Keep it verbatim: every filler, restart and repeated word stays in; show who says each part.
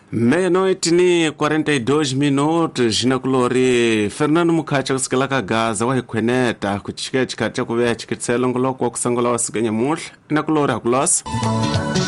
Speaker 1: Meia-noite ni quarenta e dois minutos na colori Fernando Mukacha kusikilaka gaza wa hikweneta kuchike chikatia kuwe chikitselo ngoloko wa kusangula wa siganya mul na colori hakulosa